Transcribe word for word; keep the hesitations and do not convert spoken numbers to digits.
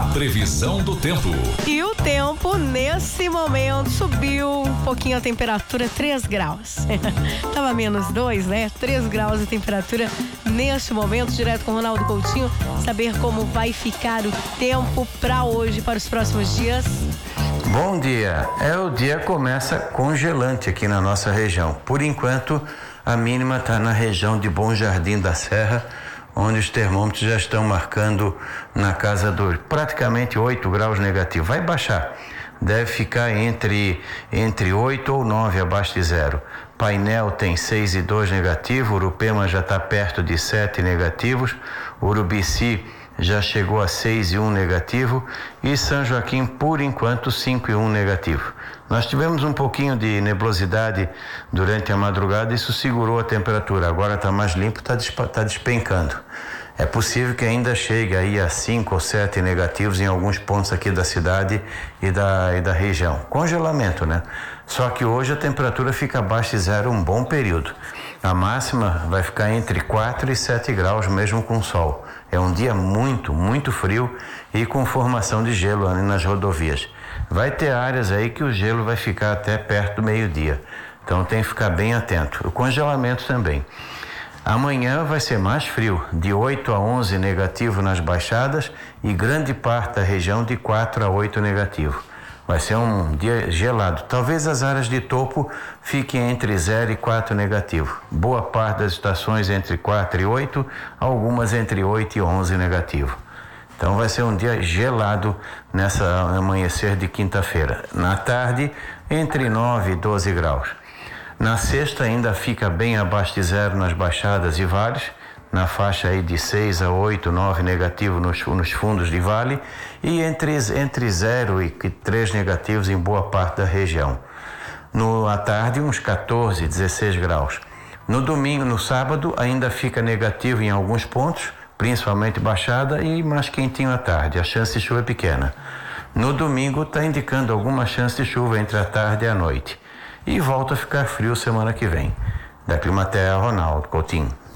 previsão do tempo. E o tempo, nesse momento, subiu um pouquinho a temperatura, três graus. Tava menos dois, né? três graus a temperatura neste momento, direto com o Ronaldo Coutinho, saber como vai ficar o tempo para hoje, para os próximos dias. Bom dia. É, o dia começa congelante aqui na nossa região. Por enquanto, a mínima está na região de Bom Jardim da Serra, onde os termômetros já estão marcando na casa dos praticamente oito graus negativo. Vai baixar, deve ficar entre, entre oito ou nove abaixo de zero. Painel tem seis e dois negativo, Urupema já está perto de sete negativos, Urubici já chegou a seis e um negativo e São Joaquim, por enquanto, cinco e um negativo. Nós tivemos um pouquinho de nebulosidade durante a madrugada, isso segurou a temperatura. Agora está mais limpo, está tá despencando. É possível que ainda chegue aí a cinco ou sete negativos em alguns pontos aqui da cidade e da, e da região. Congelamento, né? Só que hoje a temperatura fica abaixo de zero um bom período. A máxima vai ficar entre quatro e sete graus, mesmo com sol. É um dia muito, muito frio e com formação de gelo ali nas rodovias. Vai ter áreas aí que o gelo vai ficar até perto do meio-dia. Então tem que ficar bem atento. O congelamento também. Amanhã vai ser mais frio, de oito a onze negativo nas baixadas e grande parte da região de quatro a oito negativo. Vai ser um dia gelado. Talvez as áreas de topo fiquem entre zero e quatro negativo. Boa parte das estações entre quatro e oito, algumas entre oito e onze negativo. Então vai ser um dia gelado nessa amanhecer de quinta-feira. Na tarde, entre nove e doze graus. Na sexta ainda fica bem abaixo de zero nas baixadas e vales, na faixa aí de seis a oito, nove negativo nos, nos fundos de vale e entre, entre zero e três negativos em boa parte da região. No, à tarde, uns catorze, dezesseis graus. No domingo, no sábado, ainda fica negativo em alguns pontos, principalmente baixada e mais quentinho à tarde. A chance de chuva é pequena. No domingo, está indicando alguma chance de chuva entre a tarde e a noite. E volta a ficar frio semana que vem. Da Climaterra, Ronaldo Coutinho.